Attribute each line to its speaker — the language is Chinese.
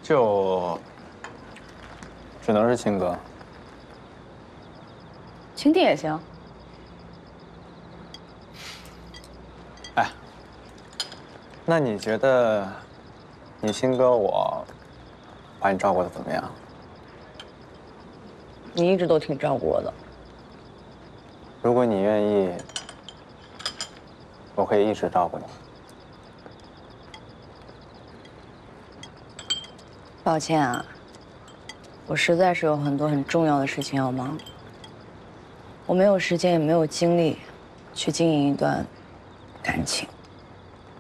Speaker 1: 就只能是亲哥。
Speaker 2: 亲弟也行。
Speaker 1: 哎，那你觉得你亲哥我把你照顾的怎么样？
Speaker 2: 你一直都挺照顾我的。
Speaker 1: 如果你愿意，我可以一直照顾你。
Speaker 2: 抱歉啊，我实在是有很多很重要的事情要忙，我没有时间也没有精力去经营一段感情。